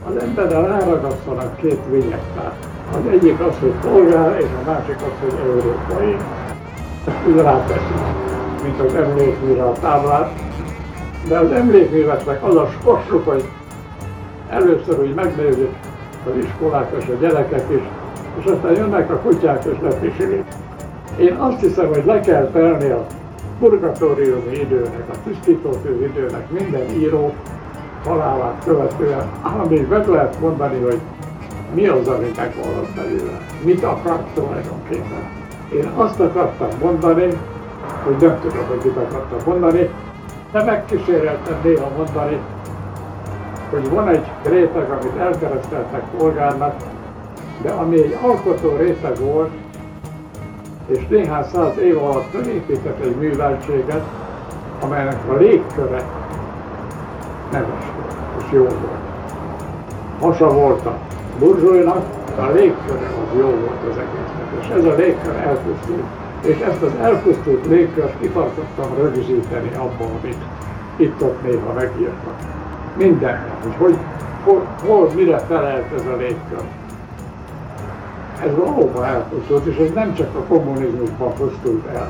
az emberrel ráragasztanak két lényegtát. Az egyik az, hogy polgár, és a másik az, hogy európai. Ezt ráteszik, mint az emlékműre a táblát. De az emlékműveknek az a sorsuk, hogy először úgy megnézik az iskolák és a gyerekek is, és aztán jönnek a kutyák és lepisilik. Én azt hiszem, hogy le kell telni a purgatóriumi időnek, a tisztítótű időnek minden író halálát követően, amíg meg lehet mondani, hogy mi az, ami megmaradt belőle, mit akart tulajdonképpen. Én azt akartam mondani, hogy nem tudom, hogy mit akartam mondani, de megkíséreltem néha mondani, hogy van egy réteg, amit elkereszteltek polgárnak, de ami egy alkotó réteg volt, és néhány száz év alatt felépített egy műveltséget, amelynek a légköre nemes volt, és jó volt. Hasa volt a burzsóinak, a légköre az jó volt az egésznek, és ez a légkör elpusztult. És ezt az elpusztult légkört akartam rögzíteni abban, amit itt-ott néha megírtak. Mindenben, hogy hol mire felelt ez a légkör. Ez valóban elpusztult, és ez nem csak a kommunizmusban pusztult el.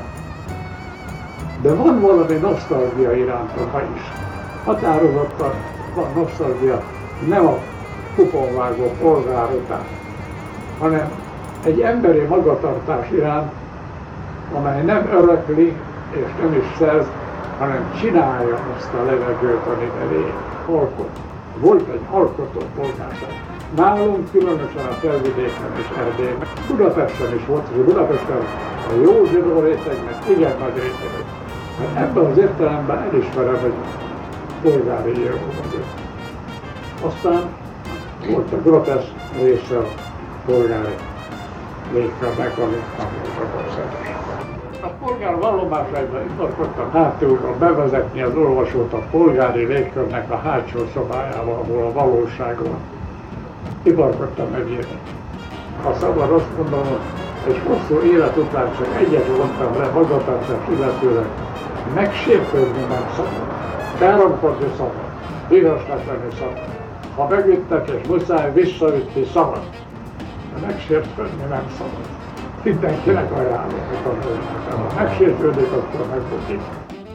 De van valami nosztalgia iránta ma is. Határozottan van nosztalgia, nem a kuponvágó polgár után, hanem egy emberi magatartás iránt, amely nem örökli és nem is szerz, hanem csinálja azt a levegőt, amit elé alkot. Volt egy alkotó polgárság. Nálunk különösen a Felvidéken és Erdélyben, Budapesten is volt, és Budapesten a jó zsidó rétegnek igen nagy rétegek. Mert ebben az értelemben elismerem, hogy polgári író vagyok. Aztán volt a groteszk része a polgári légkörnek, amit nem volt a szeres. A polgár vallomásaiban iparkodtam hátulról bevezetni az olvasót a polgári légkörnek a hátsó szobájába, ahol a valóság van. Iparkodtam megírni. Ha szabad azt mondanom, és hosszú élet után csak egyet vontam le magatartás illetőleg, megsértődni nem szabad. Káromkodni szabad, híresnek lenni szabad. Ha megüttek és muszáj visszaütni szabad, de megsértődni nem szabad. Mindenkinek ajánlom, hogy megsértődik, akkor megbukik.